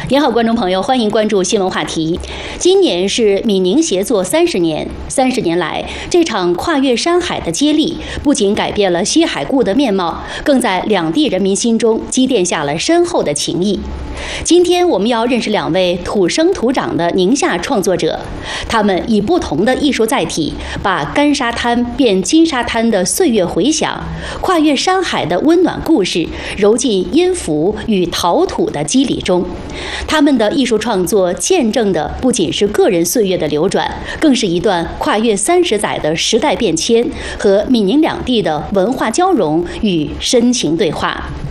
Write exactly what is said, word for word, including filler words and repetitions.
您好，观众朋友，欢迎关注新闻话题。今年是闽宁协作三十年，三十年来，这场跨越山海的接力，不仅改变了西海固的面貌，更在两地人民心中积淀下了深厚的情谊。今天我们要认识两位土生土长的宁夏创作者，他们以不同的艺术载体，把干沙滩变金沙滩的岁月回响，跨越山海的温暖故事，揉进音符与陶土的肌理中。他们的艺术创作见证的不仅是个人岁月的流转，更是一段跨越三十载的时代变迁和闽宁两地的文化交融与深情对话。